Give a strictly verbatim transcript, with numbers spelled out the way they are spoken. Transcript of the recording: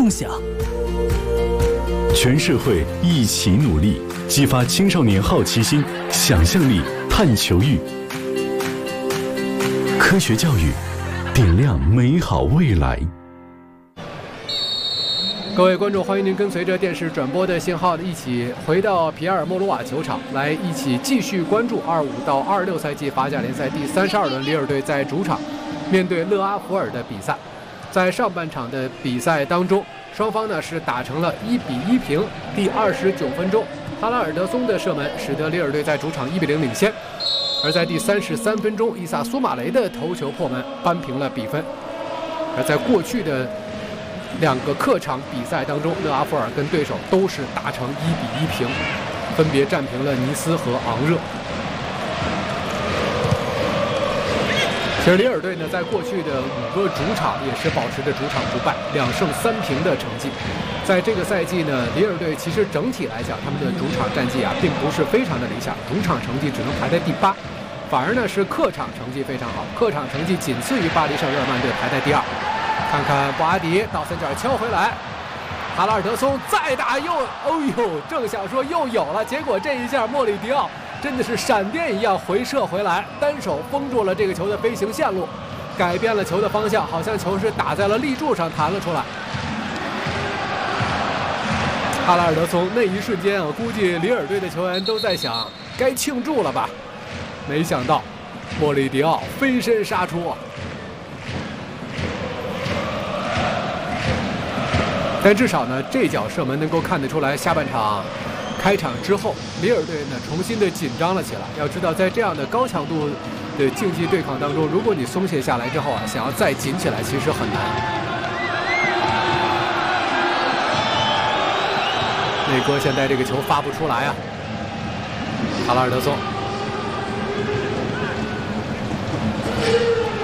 梦想。全社会一起努力，激发青少年好奇心、想象力、探求欲。科学教育，点亮美好未来。 各位观众，欢迎您跟随着电视转播的信号，一起回到皮埃尔莫鲁瓦球场，来一起继续关注二五到二六赛季法甲联赛第三十二轮，里尔队在主场面对勒阿弗尔的比赛。在上半场的比赛当中，双方呢是打成了一比一平。第二十九分钟，哈拉尔德松的射门使得里尔队在主场一比零领先。而在第三十三分钟，伊萨苏马雷的头球破门扳平了比分。而在过去的两个客场比赛当中，勒阿弗尔跟对手都是打成一比一平，分别战平了尼斯和昂热。其实里尔队呢，在过去的五个主场也是保持着主场不败、两胜三平的成绩。在这个赛季呢，里尔队其实整体来讲，他们的主场战绩啊，并不是非常的理想，主场成绩只能排在第八，反而呢是客场成绩非常好，客场成绩仅次于巴黎圣日耳曼队，排在第二。看看布阿迪倒三角敲回来，哈拉尔德松再打又，哦呦，正想说又有了，结果这一下莫里迪奥真的是闪电一样回射回来，单手封住了这个球的飞行线路，改变了球的方向，好像球是打在了立柱上弹了出来。哈拉尔德松那一瞬间，我估计里尔队的球员都在想该庆祝了吧，没想到莫里迪奥飞身杀出啊！但至少呢，这脚射门能够看得出来，下半场开场之后，里尔队呢重新的紧张了起来。要知道，在这样的高强度的竞技对抗当中，如果你松懈下来之后啊，想要再紧起来，其实很难。内哥现在这个球发不出来啊，哈拉尔德松